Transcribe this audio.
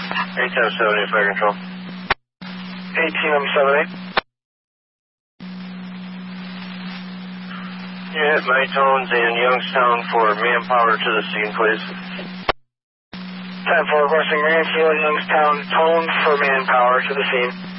810-70, fire control. 1878. Unit Manytones in Youngstown for manpower to the scene, please. 10-4 requesting Mansfield, Youngstown, tone for manpower to the scene.